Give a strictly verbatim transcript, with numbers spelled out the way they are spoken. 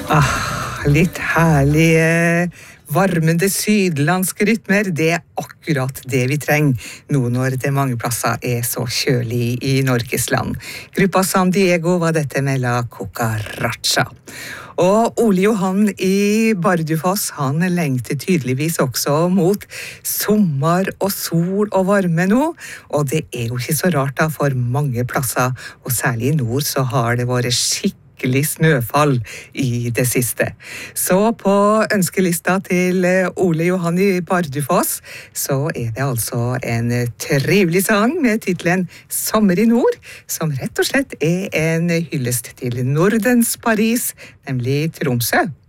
Ah, litt herlige, varmende sydlandske rytmer, det er akkurat det vi trenger nå når det mange plasser er så kjølig i Norges land. Gruppa San Diego var dette med La Cucaracha. Og Ole Johan i Bardufoss, han lengter tydeligvis også mot sommer og sol og varme nå, og det er jo ikke så rart da, for mange plasser, og særlig i nord så har det vært skikkelig snøfall i det siste. Så på ønskelista til Ole Johan i Bardufoss, så er det altså en trivelig sang med titlen Sommer i nord, som rett og slett er en hyllest til Nordens Paris, nemlig Tromsø.